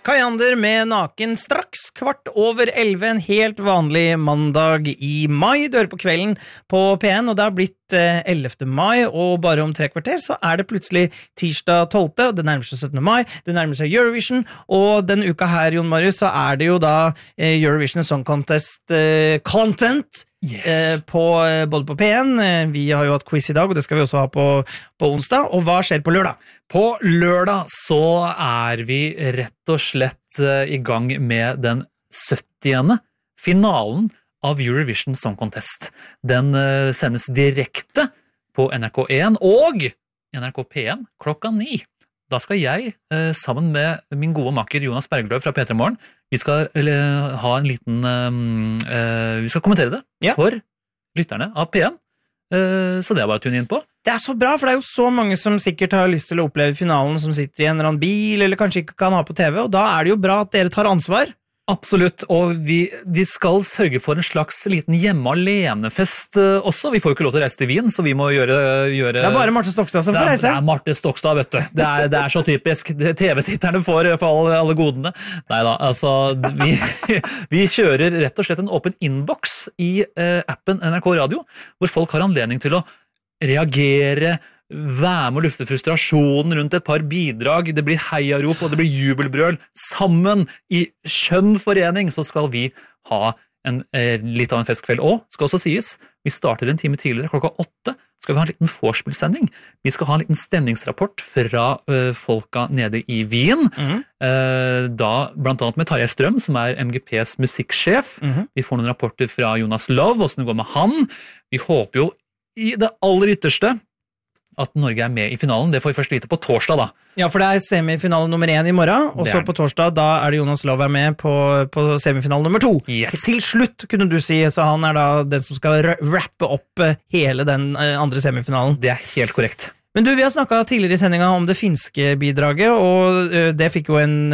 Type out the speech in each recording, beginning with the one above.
Kajander med Naken straks 11:15, en helt vanlig mandag i mai. Du hører på Kvelden på P1, og det har blitt 11. mai, og bare om 3 kvarter så det plutselig tirsdag 12., og det nærmer seg 17. mai, det nærmer seg Eurovision, og denne uka her, Jon Marius, så det jo da Eurovision Song Contest content, Yes. både på P1, vi har jo hatt quiz i dag, og det skal vi også ha på onsdag, og hva skjer på lørdag? På lørdag så vi rett og slett i gang med den 70. finalen av Eurovision Song Contest. Den sendes direkte på NRK1 og NRK P1 klokka 9. Da skal jeg, sammen med min gode makker Jonas Bergløv fra P3 Morgen, vi skal ha en liten vi skal kommentere det for lytterne av P1, så det bare å tune inn på. Det så bra, for det jo så mange som sikkert har lyst til å oppleve finalen, som sitter i en eller annen bil, eller kanskje ikke kan ha på TV, og da det jo bra at dere tar ansvar. Absolutt, og vi skal sørge for en slags liten hjemme-alene-fest også. Vi får jo ikke lov til å reise til Wien, så vi må gjøre... Det bare Marte Stokstad som får reise. Det Marte Stokstad, vet du. Det så typisk. TV-titterne får for alle godene. Neida, altså, vi kjører rett og slett en åpen inbox i appen NRK Radio, hvor folk har anledning til å reagere, være med å lufte frustrasjonen rundt et par bidrag, det blir heiarop og det blir jubelbrøl. Sammen i skjønn forening så skal vi ha litt av en festkveld. Og skal også sies, vi starter en time tidligere, klokka 8, skal vi ha en liten vorspielsending. Vi skal ha en liten stemningsrapport fra folka nede i Wien, da blant annet med Tarjei Strøm, som MGPs musikksjef. Vi får noen rapporter fra Jonas Love, hvordan det går med han. Vi håper jo i det aller ytterste at Norge med i finalen. Det får vi først vite på torsdag da. Ja, for det semifinale nummer 1 i morgen, og så på torsdag, da det Jonas Love med på semifinale nummer 2. Yes. Til slutt, kunne du si, så han da den som skal rappe opp hele den andre semifinalen. Det helt korrekt. Men du, vi har snakket tidligere i sendingen om det finske bidraget, og det fikk jo en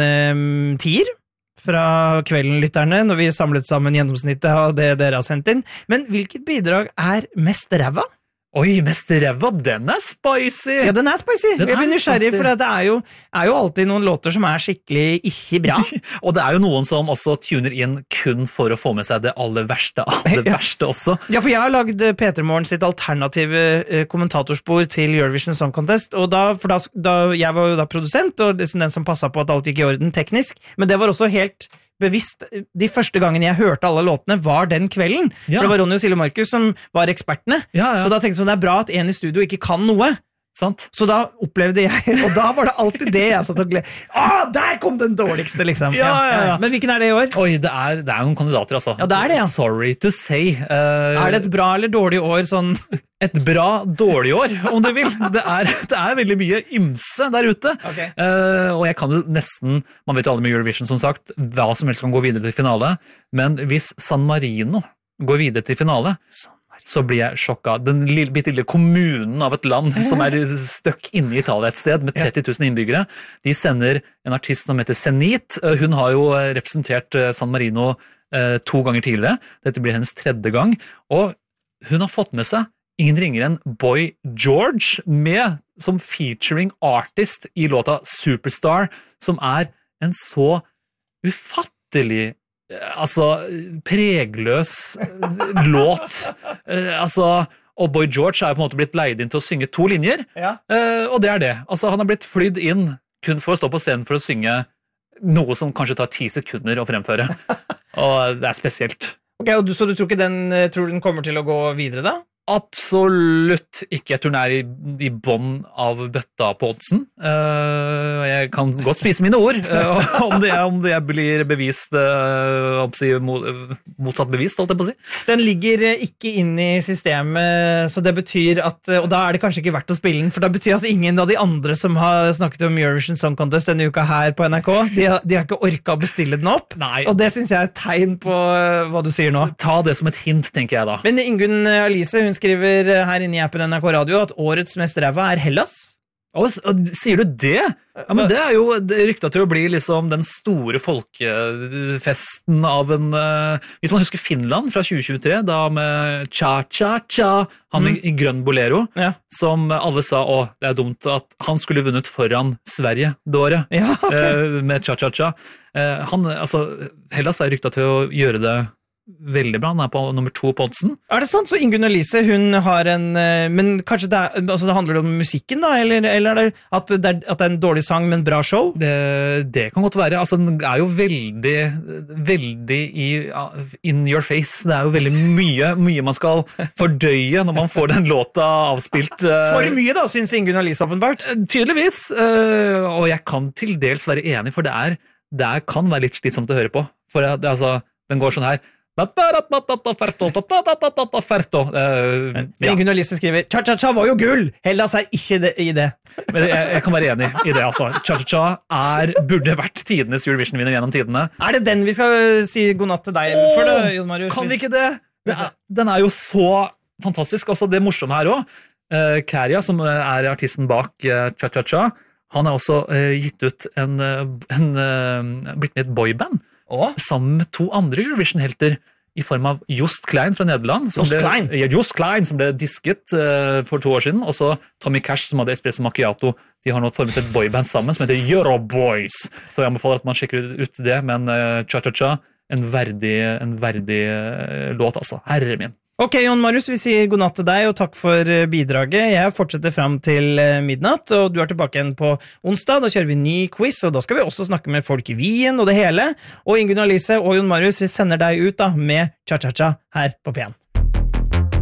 10 fra kveldenlytterne, når vi samlet sammen gjennomsnittet av det dere har sendt inn. Men hvilket bidrag mest ræva? Oi, mest ræva, den spicy! Ja, den spicy. Jeg blir nysgjerrig, for det jo alltid noen låter som skikkelig ikke bra. Og det jo noen som også tuner inn kun for å få med seg det aller verste av det verste også. Ja, for jeg har lagd P3 Morgen sitt alternative kommentatorspor til Eurovision Song Contest, og da jeg var jo da produsent, og liksom den som passet på at alt gikk i orden teknisk, men det var også helt bevisst, de første gangen jeg hørte alle låtene var den kvelden, for det var Ronny og Silje Markus som var ekspertene, så da tenkte jeg sånn, det bra at en i studio ikke kan noe, sant? Så da opplevde jeg, og da var det alltid det jeg satt og gled. Der kom den dårligste, liksom. Ja. Men hvilken det i år? Oi, det noen kandidater, altså. Ja, det det, ja. Sorry to say. Det et bra eller dårlig år, sånn? Et bra, dårlig år, om du vil. Det veldig mye ymse der ute. Okay. Og jeg kan jo nesten, man vet jo alle med Eurovision som sagt, hva som helst kan gå videre til finale, men hvis San Marino går videre til finale, så blir jeg sjokket. Den bitte lille kommunen av et land som støkk inne i Italia et sted med 30 000 innbyggere, de sender en artist som heter Zenit. Hun har jo representert San Marino 2 ganger tidligere. Dette blir hennes 3. gang, og hun har fått med seg ingen ringer enn Boy George med som featuring artist i låta Superstar, som en så ufattelig pregløs låt. Og Boy George på en måte blitt leid inn til å synge 2 linjer, og det det. Han har blitt flydd inn kun for å stå på scenen for å synge noe som kanskje tar 10 sekunder å fremføre. Og det spesielt. Ok, så du tror du den kommer til å gå videre da? Absolutt ikke. Jeg tror den i bånd av bøtta på oddsen. Jeg kan godt spise mine ord, om det blir bevist, motsatt bevist, holdt jeg på å si. Den ligger ikke inn i systemet, så det betyr at, og da det kanskje ikke verdt å spille den, for det betyr at ingen av de andre som har snakket om Eurovision Song Contest denne uka her på NRK, de har ikke orket å bestille den opp. Nei. Og det synes jeg et tegn på hva du sier nå. Ta det som et hint, tenker jeg da. Men Ingunn Alice, hun skriver her inne i appen NRK Radio at årets mest ræva Hellas. Sier du det? Ja, men det jo ryktet til å bli liksom den store folkefesten av hvis man husker Finland fra 2023, da med cha-cha-cha, han i grønn bolero, som alle sa, det dumt at han skulle vunnet foran Sverige det året, med cha-cha-cha. Hellas ryktet til å gjøre det veldig bra, han på nummer 2 på oddsen. Det sant? Så Ingunn Elise, hun har men kanskje det handler om musikken da, eller at det en dårlig sang, men bra show? Det kan godt være, den jo veldig in your face, det jo veldig mye man skal fordøye når man får den låta avspilt. For mye da, synes Ingunn Elise åpenbart? Tydeligvis, og jeg kan til dels være enig, for det kan være litt slitsomt å høre på, for den går sånn her, Ingunn Elise skriver Cha-cha-cha var jo gull, Hellas ikke i det. Men jeg kan være enig i det, Cha-cha-cha burde vært tidenes Eurovision-vinner gjennom tidene. Det den vi skal si god natt til deg for det, Jon Marius? Kan vi ikke det? Den jo så fantastisk, også det morsomme her også. Kärja, som artisten bak Cha-cha-cha, han også gitt ut blitt med et boyband sammen med 2 andre Eurovision-helter i form av Joost Klein fra Nederland, Joost Klein som ble disket for 2 år siden, og så Tommy Cash som hadde Espresso Macchiato. De har nå formet et boyband sammen som heter Euroboys, så jeg anbefaler at man sjekker ut det, men Cha-cha-cha, en verdig låt, herre min. Ok, Jon Marius, vi sier god natt til deg, og takk for bidraget. Jeg fortsetter frem til midnatt, og du tilbake igjen på onsdag. Da kjører vi ny quiz, og da skal vi også snakke med folk i Wien og det hele. Og Ingunn Elise og Jon Marius, vi sender deg ut da med Cha-cha-cha her på P1.